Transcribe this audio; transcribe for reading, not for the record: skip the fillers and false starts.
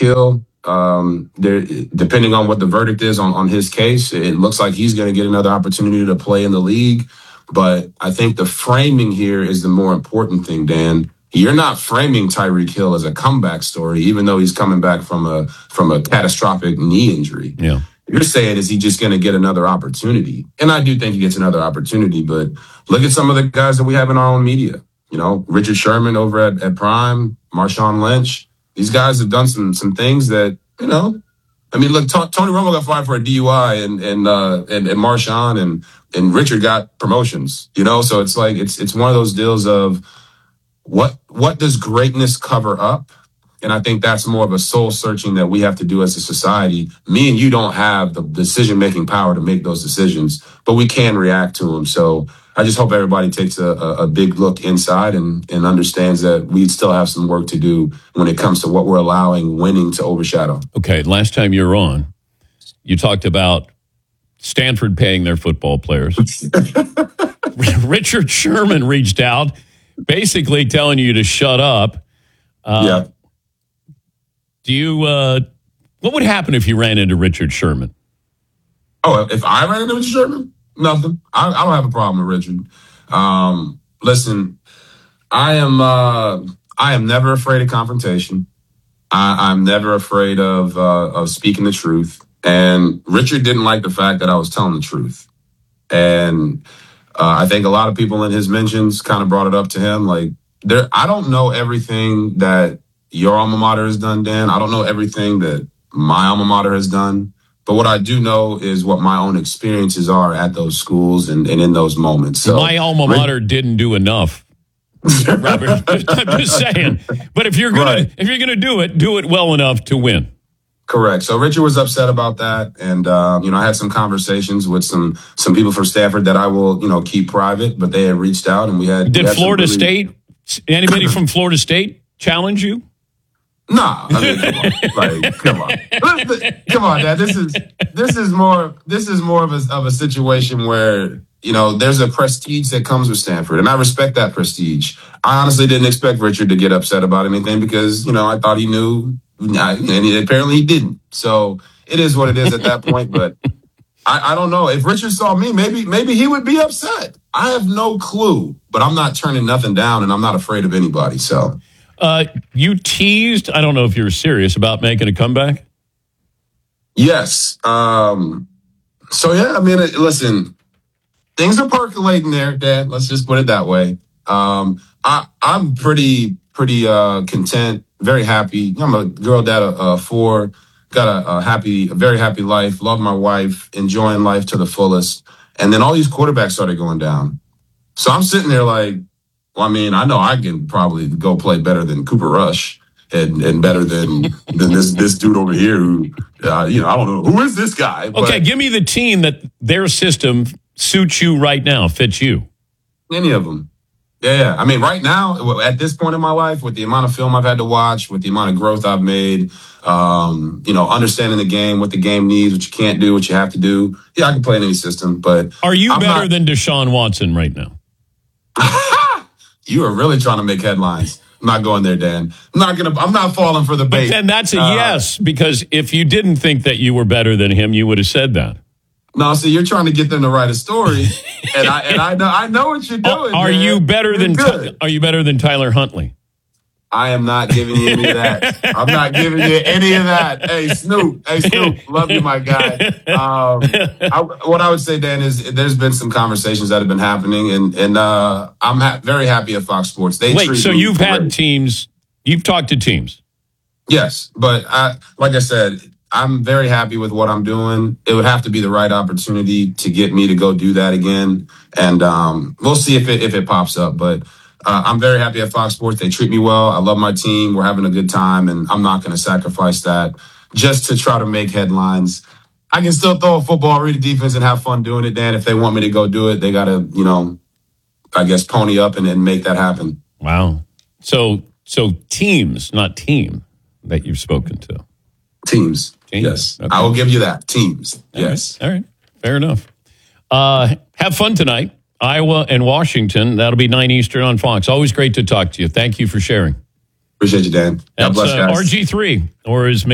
Hill, depending on what the verdict is on his case, it looks like he's going to get another opportunity to play in the league. But I think the framing here is the more important thing, Dan. You're not framing Tyreek Hill as a comeback story, even though he's coming back from a catastrophic knee injury. Yeah. You're saying, is he just going to get another opportunity? And I do think he gets another opportunity, but look at some of the guys that we have in our own media. You know, Richard Sherman over at Prime, Marshawn Lynch. These guys have done some things that, you know, I mean, look, Tony Romo got fired for a DUI and Marshawn and Richard got promotions, you know? So it's like, it's one of those deals of what does greatness cover up? And I think that's more of a soul searching that we have to do as a society. Me and you don't have the decision-making power to make those decisions, but we can react to them. So I just hope everybody takes a big look inside and understands that we still have some work to do when it comes to what we're allowing winning to overshadow. Okay, last time you were on, you talked about Stanford paying their football players. Richard Sherman reached out, basically telling you to shut up. Yeah. Do you? What would happen if you ran into Richard Sherman? Oh, if I ran into Richard Sherman? Nothing. I don't have a problem with Richard. Listen, I am never afraid of confrontation. I'm never afraid of speaking the truth. And Richard didn't like the fact that I was telling the truth. And I think a lot of people in his mentions kind of brought it up to him. Like, I don't know everything that your alma mater has done, Dan. I don't know everything that my alma mater has done. But what I do know is what my own experiences are at those schools and in those moments. So my alma mater didn't do enough, Robert. I'm just saying. But if you're gonna do it well enough to win. Correct. So Richard was upset about that, and I had some conversations with some people from Stanford that I will keep private, but they had reached out and we had. Did Florida State? Anybody from Florida State challenge you? Nah, I mean, come on. Come on, Dad. This is more of a situation where, there's a prestige that comes with Stanford, and I respect that prestige. I honestly didn't expect Richard to get upset about anything because, I thought he knew, and apparently he didn't. So it is what it is at that point, but I don't know. If Richard saw me, maybe he would be upset. I have no clue, but I'm not turning nothing down, and I'm not afraid of anybody, so... You teased, I don't know if you're serious about making a comeback. Yes. Listen, things are percolating there, Dad. Let's just put it that way. I'm pretty content, very happy. I'm a girl dad of 4, got a very happy life, love my wife, enjoying life to the fullest. And then all these quarterbacks started going down. So I'm sitting there like, well, I mean, I know I can probably go play better than Cooper Rush and better than this dude over here who, I don't know. Who is this guy? Okay, give me the team that their system suits you right now, fits you. Any of them. Yeah. I mean, right now, at this point in my life, with the amount of film I've had to watch, with the amount of growth I've made, understanding the game, what the game needs, what you can't do, what you have to do. Yeah, I can play in any system, but... Are you better than Deshaun Watson right now? You are really trying to make headlines. I'm not going there, Dan. I'm not falling for the bait. But then that's a yes, because if you didn't think that you were better than him, you would have said that. No, see, you're trying to get them to write a story, and I know what you're doing. Are you better than Tyler Huntley? I am not giving you any of that. I'm not giving you any of that. Hey, Snoop, love you, my guy. What I would say, Dan, is there's been some conversations that have been happening, and I'm very happy at Fox Sports. So you've had teams, you've talked to teams. Yes, but like I said, I'm very happy with what I'm doing. It would have to be the right opportunity to get me to go do that again, and we'll see if it pops up, but. I'm very happy at Fox Sports. They treat me well. I love my team. We're having a good time, and I'm not going to sacrifice that just to try to make headlines. I can still throw a football, read a defense, and have fun doing it, Dan. If they want me to go do it, they got to, I guess, pony up and make that happen. Wow. So teams, not team, that you've spoken to. Teams. Yes. Okay. I will give you that. Teams. Yes. All right. Fair enough. Have fun tonight. Iowa and Washington. That'll be 9 Eastern on Fox. Always great to talk to you. Thank you for sharing. Appreciate you, Dan. God bless, guys. RG3, or as